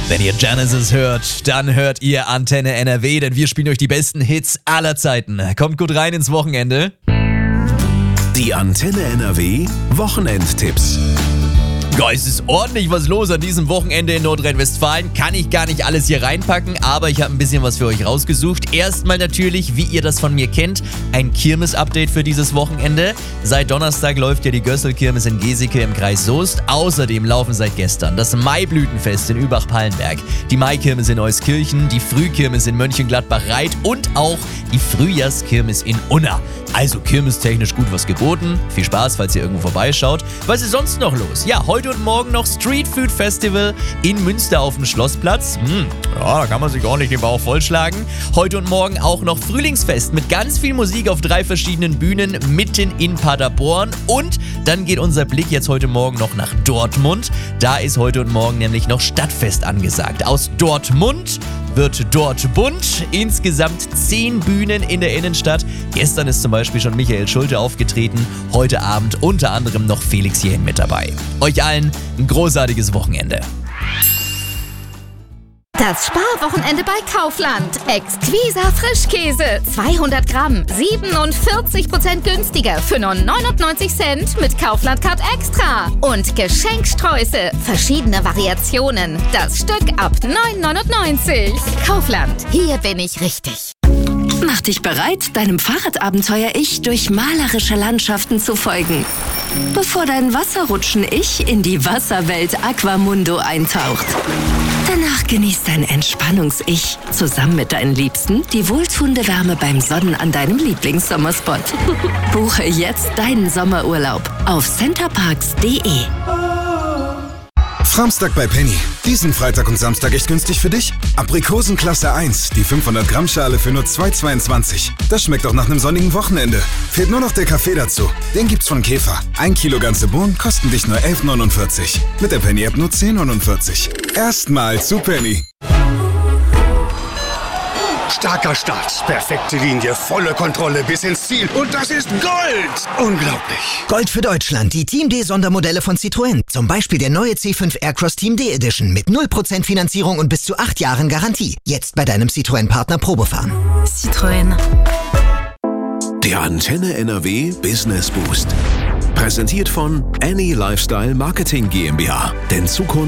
Wenn ihr Genesis hört, dann hört ihr Antenne NRW, denn wir spielen euch die besten Hits aller Zeiten. Kommt gut rein ins Wochenende. Die Antenne NRW Wochenendtipps. Ja, es ist ordentlich was los an diesem Wochenende in Nordrhein-Westfalen. Kann ich gar nicht alles hier reinpacken, aber ich habe ein bisschen was für euch rausgesucht. Erstmal natürlich, wie ihr das von mir kennt, ein Kirmes-Update für dieses Wochenende. Seit Donnerstag läuft ja die Gösselkirmes in Geseke im Kreis Soest. Außerdem laufen seit gestern das Maiblütenfest in Übach-Pallenberg, die Maikirmes in Euskirchen, die Frühkirmes in Mönchengladbach-Reit und auch die Frühjahrskirmes in Unna. Also kirmestechnisch gut was geboten. Viel Spaß, falls ihr irgendwo vorbeischaut. Was ist sonst noch los? Ja, heute und morgen noch Street Food Festival in Münster auf dem Schlossplatz. Ja, da kann man sich ordentlich den Bauch vollschlagen. Heute und morgen auch noch Frühlingsfest mit ganz viel Musik auf 3 verschiedenen Bühnen mitten in Paderborn. Und dann geht unser Blick jetzt heute Morgen noch nach Dortmund. Da ist heute und morgen nämlich noch Stadtfest angesagt. Aus Dortmund wird dort bunt. Insgesamt 10 Bühnen in der Innenstadt. Gestern ist zum Beispiel schon Michael Schulte aufgetreten. Heute Abend unter anderem noch Felix Jähn mit dabei. Euch allen ein großartiges Wochenende. Das Sparwochenende bei Kaufland. Exquisa Frischkäse. 200 Gramm. 47% günstiger für nur 99 Cent mit Kaufland Card Extra. Und Geschenksträuße. Verschiedene Variationen. Das Stück ab 9,99. Kaufland. Hier bin ich richtig. Mach dich bereit, deinem Fahrradabenteuer-Ich durch malerische Landschaften zu folgen. Bevor dein Wasserrutschen-Ich in die Wasserwelt Aquamundo eintaucht. Danach genießt dein Entspannungs-Ich zusammen mit deinen Liebsten die wohltuende Wärme beim Sonnen an deinem Lieblingssommerspot. Buche jetzt deinen Sommerurlaub auf centerparks.de. Samstag bei Penny. Diesen Freitag und Samstag echt günstig für dich? Aprikosen Klasse 1, die 500 Gramm Schale für nur 2,22. Das schmeckt auch nach einem sonnigen Wochenende. Fehlt nur noch der Kaffee dazu. Den gibt's von Käfer. 1 Kilo ganze Bohnen kosten dich nur 11,49. Mit der Penny-App nur 10,49. Erstmal zu Penny. Starker Start, perfekte Linie, volle Kontrolle bis ins Ziel. Und das ist Gold! Unglaublich. Gold für Deutschland, die Team D-Sondermodelle von Citroën. Zum Beispiel der neue C5 Aircross Team D Edition mit 0% Finanzierung und bis zu 8 Jahren Garantie. Jetzt bei deinem Citroën-Partner Probefahren. Citroën. Der Antenne NRW Business Boost. Präsentiert von Any Lifestyle Marketing GmbH. Denn Zukunft